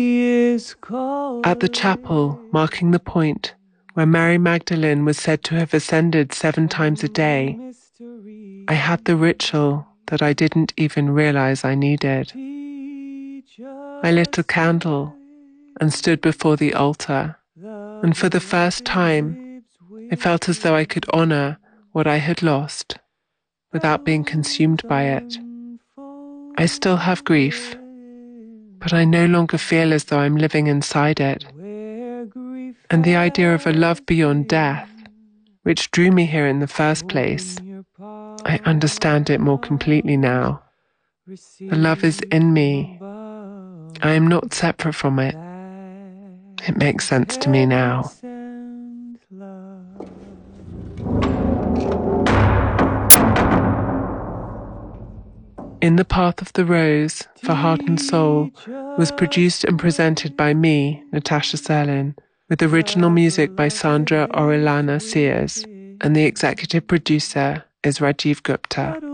At the chapel marking the point where Mary Magdalene was said to have ascended 7 times a day, I had the ritual that I didn't even realize I needed. I lit a candle and stood before the altar, and for the first time, I felt as though I could honor what I had lost without being consumed by it. I still have grief, but I no longer feel as though I'm living inside it. And the idea of a love beyond death, which drew me here in the first place, I understand it more completely now. The love is in me. I am not separate from it. It makes sense to me now. In the Path of the Rose for Heart and Soul was produced and presented by me, Natasha Serlin, with original music by Sandra Orellana Sears, and the executive producer is Rajiv Gupta.